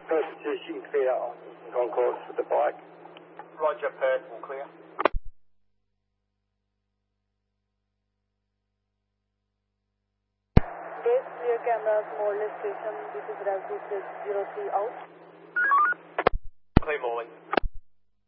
First position clear on Eastern Concourse for the bike. Roger, Perth, all clear. Base clear cameras, Morley station. This is Rav 0603 out. Clear, Morley.